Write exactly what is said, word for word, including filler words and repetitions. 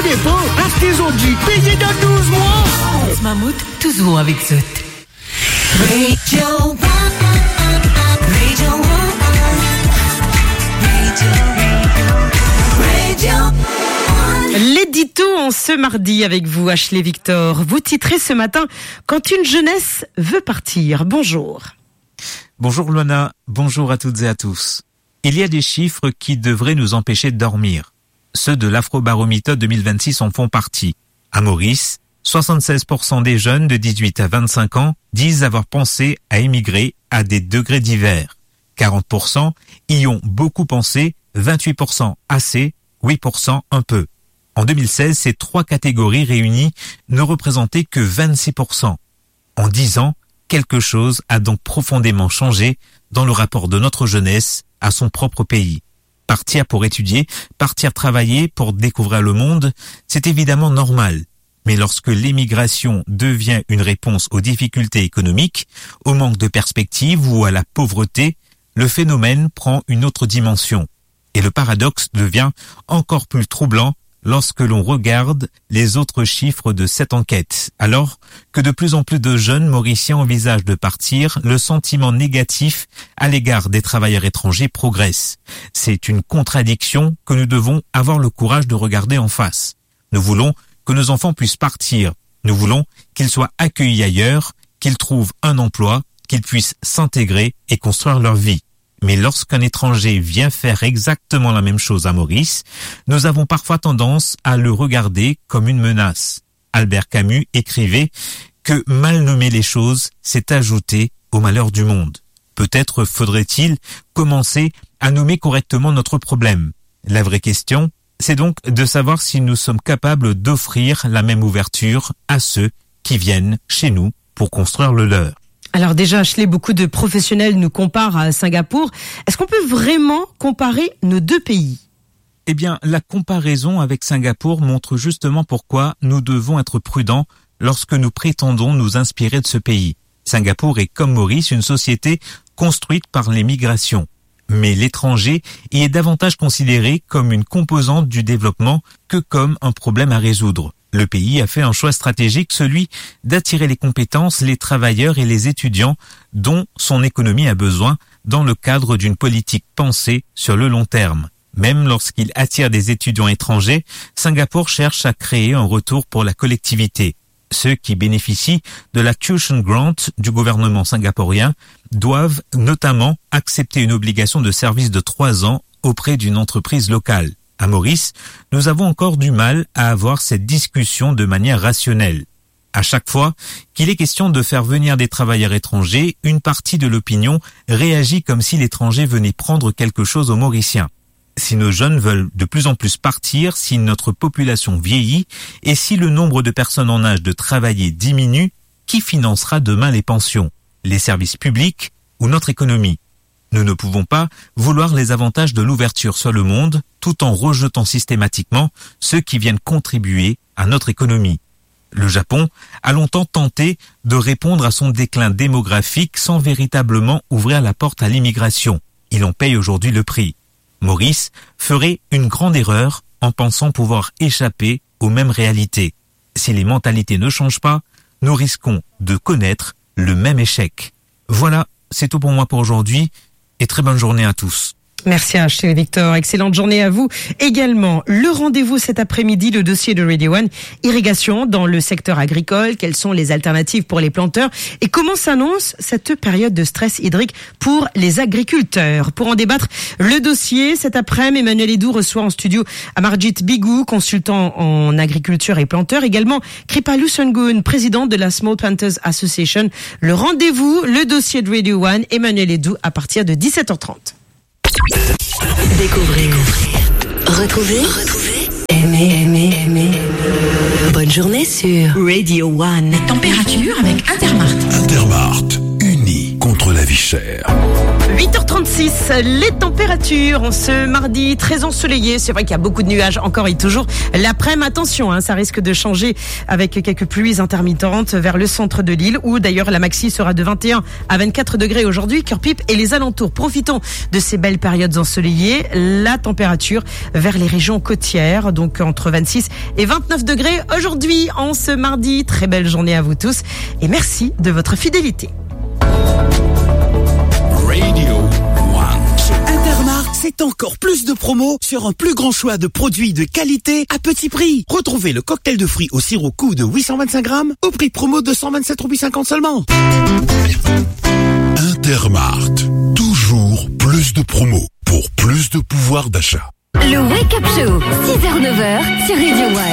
comprenez pas? Achetez-en dix, payez dans douze mois. Mammouth, toujours avec Zot. Radio One. Radio One. Radio One. L'édito en ce mardi avec vous, Ashley Victor. Vous titrez ce matin « Quand une jeunesse veut partir ». Bonjour. Bonjour Luana, bonjour à toutes et à tous. Il y a des chiffres qui devraient nous empêcher de dormir. Ceux de l'Afrobaromètre deux mille vingt-six en font partie. À Maurice, soixante-seize pour cent des jeunes de dix-huit à vingt-cinq ans disent avoir pensé à émigrer à des degrés divers. quarante pour cent y ont beaucoup pensé, vingt-huit pour cent assez, huit pour cent un peu. En deux mille seize, ces trois catégories réunies ne représentaient que vingt-six pour cent. En dix ans, quelque chose a donc profondément changé dans le rapport de notre jeunesse à son propre pays. Partir pour étudier, partir travailler pour découvrir le monde, c'est évidemment normal. Mais lorsque l'émigration devient une réponse aux difficultés économiques, au manque de perspectives ou à la pauvreté, le phénomène prend une autre dimension. Et le paradoxe devient encore plus troublant lorsque l'on regarde les autres chiffres de cette enquête. Alors que de plus en plus de jeunes Mauriciens envisagent de partir, le sentiment négatif à l'égard des travailleurs étrangers progresse. C'est une contradiction que nous devons avoir le courage de regarder en face. Nous voulons que nos enfants puissent partir. Nous voulons qu'ils soient accueillis ailleurs, qu'ils trouvent un emploi, qu'ils puissent s'intégrer et construire leur vie. Mais lorsqu'un étranger vient faire exactement la même chose à Maurice, nous avons parfois tendance à le regarder comme une menace. Albert Camus écrivait que mal nommer les choses, c'est ajouter au malheur du monde. Peut-être faudrait-il commencer à nommer correctement notre problème. La vraie question, c'est donc de savoir si nous sommes capables d'offrir la même ouverture à ceux qui viennent chez nous pour construire le leur. Alors déjà, Ashley, beaucoup de professionnels nous comparent à Singapour. Est-ce qu'on peut vraiment comparer nos deux pays ? Eh bien, la comparaison avec Singapour montre justement pourquoi nous devons être prudents lorsque nous prétendons nous inspirer de ce pays. Singapour est, comme Maurice, une société construite par les migrations. Mais l'étranger y est davantage considéré comme une composante du développement que comme un problème à résoudre. Le pays a fait un choix stratégique, celui d'attirer les compétences, les travailleurs et les étudiants dont son économie a besoin dans le cadre d'une politique pensée sur le long terme. Même lorsqu'il attire des étudiants étrangers, Singapour cherche à créer un retour pour la collectivité. Ceux qui bénéficient de la Tuition Grant du gouvernement singapourien doivent notamment accepter une obligation de service de trois ans auprès d'une entreprise locale. À Maurice, nous avons encore du mal à avoir cette discussion de manière rationnelle. À chaque fois qu'il est question de faire venir des travailleurs étrangers, une partie de l'opinion réagit comme si l'étranger venait prendre quelque chose aux Mauriciens. Si nos jeunes veulent de plus en plus partir, si notre population vieillit et si le nombre de personnes en âge de travailler diminue, qui financera demain les pensions, les services publics ou notre économie ? Nous ne pouvons pas vouloir les avantages de l'ouverture sur le monde tout en rejetant systématiquement ceux qui viennent contribuer à notre économie. Le Japon a longtemps tenté de répondre à son déclin démographique sans véritablement ouvrir la porte à l'immigration. Il en paye aujourd'hui le prix. Maurice ferait une grande erreur en pensant pouvoir échapper aux mêmes réalités. Si les mentalités ne changent pas, nous risquons de connaître le même échec. Voilà, c'est tout pour moi pour aujourd'hui. Et très bonne journée à tous. Merci à Ashley Victor. Excellente journée à vous également. Le rendez-vous cet après-midi, le dossier de Radio One. Irrigation dans le secteur agricole. Quelles sont les alternatives pour les planteurs? Et comment s'annonce cette période de stress hydrique pour les agriculteurs? Pour en débattre, le dossier, cet après-midi, Emmanuel Edou reçoit en studio Amarjit Bigou, consultant en agriculture et planteur. Également, Kripalu Sungun, président de la Small Planters Association. Le rendez-vous, le dossier de Radio One, Emmanuel Edou, à partir de dix-sept heures trente. Découvrez, retrouvez, retrouvez, aimez, aimez, aimez. Bonne journée sur Radio One. Température avec Intermart. Intermart, unis contre la vie chère. huit heures trente-six, les températures ce mardi très ensoleillé. C'est vrai qu'il y a beaucoup de nuages encore et toujours. L'après-midi, attention, hein, ça risque de changer avec quelques pluies intermittentes vers le centre de l'île où d'ailleurs la maxi sera de vingt et un à vingt-quatre degrés aujourd'hui. Cœur-Pipe et les alentours. Profitons de ces belles périodes ensoleillées. La température vers les régions côtières, donc entre vingt-six et vingt-neuf degrés aujourd'hui en ce mardi. Très belle journée à vous tous et merci de votre fidélité. Radio One. Chez Intermarkt, c'est encore plus de promos sur un plus grand choix de produits de qualité à petit prix. Retrouvez le cocktail de fruits au sirop Coup de huit cent vingt-cinq grammes au prix promo de cent vingt-sept euros cinquante seulement. Intermarkt. Toujours plus de promos pour plus de pouvoir d'achat. Le Wake Up Show, six heures neuf heures sur Radio One.